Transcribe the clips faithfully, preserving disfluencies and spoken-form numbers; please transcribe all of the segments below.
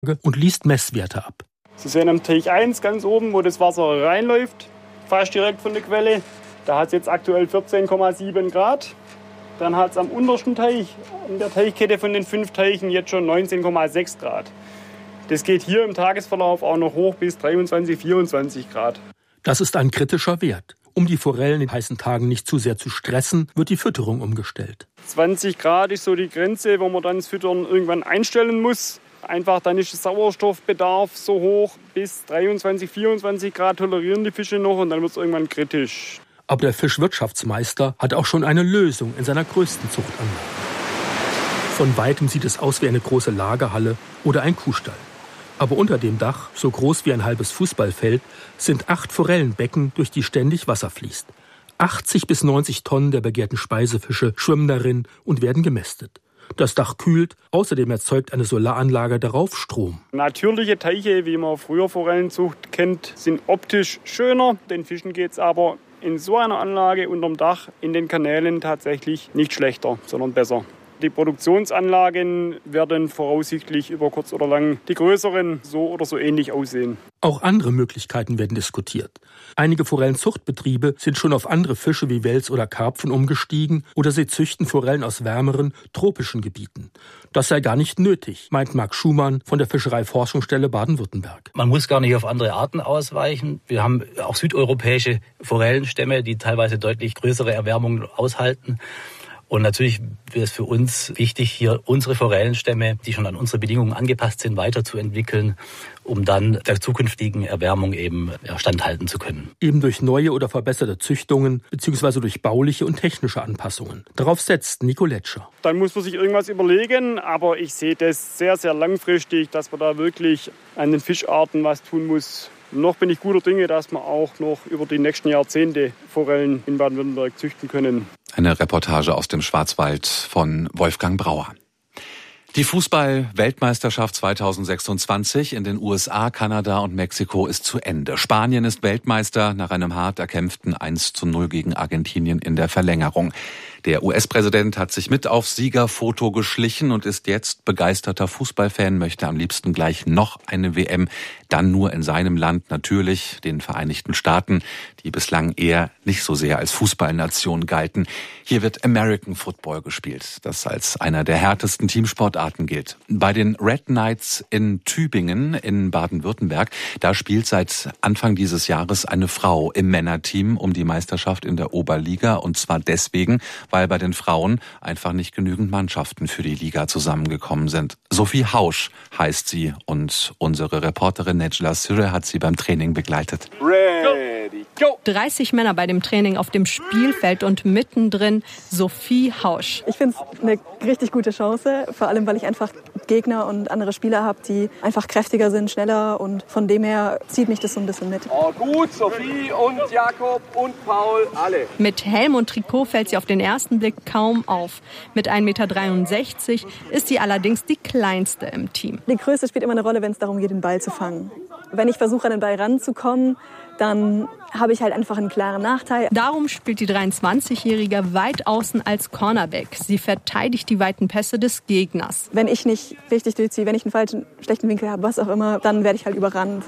und liest Messwerte ab. Sie sehen am Teich eins ganz oben, wo das Wasser reinläuft, fast direkt von der Quelle. Da hat es jetzt aktuell vierzehn Komma sieben Grad. Dann hat es am untersten Teich, in der Teichkette von den fünf Teichen, jetzt schon neunzehn Komma sechs Grad. Das geht hier im Tagesverlauf auch noch hoch bis dreiundzwanzig, vierundzwanzig Grad. Das ist ein kritischer Wert. Um die Forellen in heißen Tagen nicht zu sehr zu stressen, wird die Fütterung umgestellt. zwanzig Grad ist so die Grenze, wo man dann das Füttern irgendwann einstellen muss. Einfach dann ist der Sauerstoffbedarf so hoch, bis dreiundzwanzig, vierundzwanzig Grad tolerieren die Fische noch und dann wird es irgendwann kritisch. Aber der Fischwirtschaftsmeister hat auch schon eine Lösung in seiner größten Zuchtanlage. Von weitem sieht es aus wie eine große Lagerhalle oder ein Kuhstall. Aber unter dem Dach, so groß wie ein halbes Fußballfeld, sind acht Forellenbecken, durch die ständig Wasser fließt. achtzig bis neunzig Tonnen der begehrten Speisefische schwimmen darin und werden gemästet. Das Dach kühlt, außerdem erzeugt eine Solaranlage darauf Strom. Natürliche Teiche, wie man früher Forellenzucht kennt, sind optisch schöner. Den Fischen geht es aber in so einer Anlage unterm Dach in den Kanälen tatsächlich nicht schlechter, sondern besser. Die Produktionsanlagen werden voraussichtlich über kurz oder lang die größeren so oder so ähnlich aussehen. Auch andere Möglichkeiten werden diskutiert. Einige Forellenzuchtbetriebe sind schon auf andere Fische wie Wels oder Karpfen umgestiegen oder sie züchten Forellen aus wärmeren, tropischen Gebieten. Das sei gar nicht nötig, meint Marc Schumann von der Fischereiforschungsstelle Baden-Württemberg. Man muss gar nicht auf andere Arten ausweichen. Wir haben auch südeuropäische Forellenstämme, die teilweise deutlich größere Erwärmungen aushalten. Und natürlich wäre es für uns wichtig, hier unsere Forellenstämme, die schon an unsere Bedingungen angepasst sind, weiterzuentwickeln, um dann der zukünftigen Erwärmung eben standhalten zu können. Eben durch neue oder verbesserte Züchtungen bzw. durch bauliche und technische Anpassungen. Darauf setzt Nico Letscher. Dann muss man sich irgendwas überlegen, aber ich sehe das sehr, sehr langfristig, dass man da wirklich an den Fischarten was tun muss. Noch bin ich guter Dinge, dass wir auch noch über die nächsten Jahrzehnte Forellen in Baden-Württemberg züchten können. Eine Reportage aus dem Schwarzwald von Wolfgang Brauer. Die Fußball-Weltmeisterschaft zweitausendsechsundzwanzig in den U S A, Kanada und Mexiko ist zu Ende. Spanien ist Weltmeister nach einem hart erkämpften eins zu null gegen Argentinien in der Verlängerung. Der U S-Präsident hat sich mit aufs Siegerfoto geschlichen und ist jetzt begeisterter Fußballfan, möchte am liebsten gleich noch eine W M, dann nur in seinem Land, natürlich den Vereinigten Staaten, die bislang eher nicht so sehr als Fußballnation galten. Hier wird American Football gespielt, das als einer der härtesten Teamsportarten gilt. Bei den Red Knights in Tübingen in Baden-Württemberg, da spielt seit Anfang dieses Jahres eine Frau im Männerteam um die Meisterschaft in der Oberliga, und zwar deswegen, weil bei den Frauen einfach nicht genügend Mannschaften für die Liga zusammengekommen sind. Sophie Hausch heißt sie und unsere Reporterin Necla Sürre hat sie beim Training begleitet. Ready, go! dreißig Männer bei dem Training auf dem Spielfeld und mittendrin Sophie Hausch. Ich finde es eine richtig gute Chance, vor allem weil ich einfach Gegner und andere Spieler habe, die einfach kräftiger sind, schneller, und von dem her zieht mich das so ein bisschen mit. Oh, gut, Sophie und Jakob und Paul, alle. Mit Helm und Trikot fällt sie auf den ersten Blick kaum auf. Mit ein Meter dreiundsechzig ist sie allerdings die kleinste im Team. Die Größe spielt immer eine Rolle, wenn es darum geht, den Ball zu fangen. Wenn ich versuche, an den Ball ranzukommen, dann habe ich halt einfach einen klaren Nachteil. Darum spielt die dreiundzwanzigjährige weit außen als Cornerback. Sie verteidigt die weiten Pässe des Gegners. Wenn ich nicht richtig durchziehe, wenn ich einen falschen, schlechten Winkel habe, was auch immer, dann werde ich halt überrannt.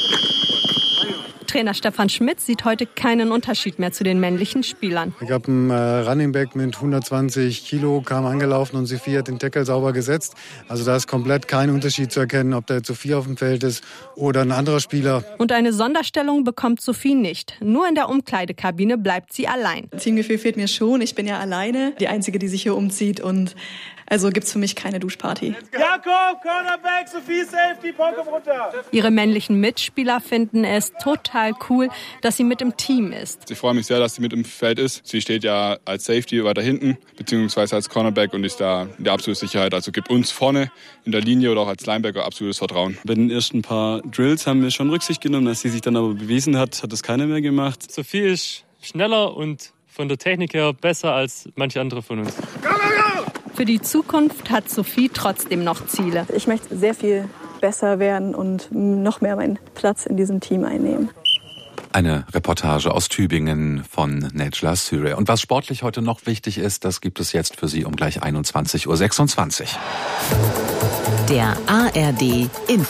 Trainer Stefan Schmidt sieht heute keinen Unterschied mehr zu den männlichen Spielern. Ich habe einen äh, Running Back mit hundertzwanzig Kilo, kam angelaufen und Sophie hat den Tackle sauber gesetzt. Also da ist komplett kein Unterschied zu erkennen, ob da jetzt Sophie auf dem Feld ist oder ein anderer Spieler. Und eine Sonderstellung bekommt Sophie nicht. Nur in der Umkleidekabine bleibt sie allein. Teamgefühl fehlt mir schon. Ich bin ja alleine die Einzige, die sich hier umzieht, und also gibt's für mich keine Duschparty. Jakob, Cornerback, Sophie, Safety, Pocket runter. Ihre männlichen Mitspieler finden es total cool, dass sie mit im Team ist. Ich freue mich sehr, dass sie mit im Feld ist. Sie steht ja als Safety weiter hinten, beziehungsweise als Cornerback, und ist da in der absoluten Sicherheit. Also gibt uns vorne in der Linie oder auch als Linebacker absolutes Vertrauen. Bei den ersten paar Drills haben wir schon Rücksicht genommen. Als sie sich dann aber bewiesen hat, hat das keiner mehr gemacht. Sophie ist schneller und von der Technik her besser als manche andere von uns. Go, go, go! Für die Zukunft hat Sophie trotzdem noch Ziele. Ich möchte sehr viel besser werden und noch mehr meinen Platz in diesem Team einnehmen. Eine Reportage aus Tübingen von Necla Sürre. Und was sportlich heute noch wichtig ist, das gibt es jetzt für Sie um gleich einundzwanzig Uhr sechsundzwanzig. Der A R D Info